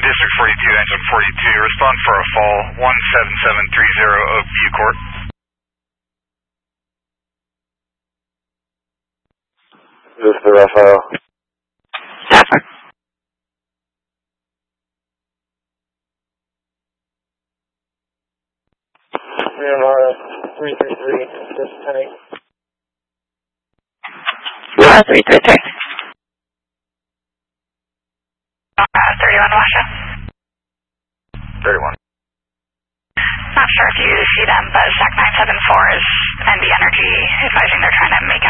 District 42, engine 42, respond for a fall, 17730 Oakview Court. This is the Raphael. Stafford. Mara 333, this is Penny. 333. 31 Washa. 31. Not sure if you see them, but SAC 974 is NV Energy advising they're trying to make